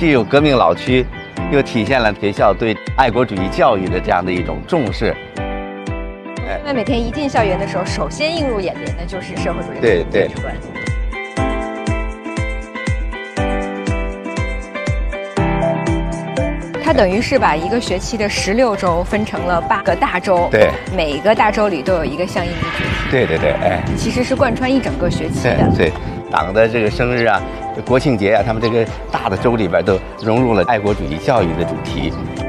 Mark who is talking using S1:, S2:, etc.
S1: 既有革命老区，又体现了学校对爱国主义教育的这样的一种重视。
S2: 因为每天一进校园的时候，首先映入眼帘的就是社会主义的建筑观。它等于是把一个学期的16周分成了8个大周，
S1: 对，
S2: 每个大周里都有一个相应的主题。
S1: 对，哎，
S2: 其实是贯穿一整个学期的。
S1: 对，党的这个生日啊、国庆节啊，他们这个大的周里边都融入了爱国主义教育的主题。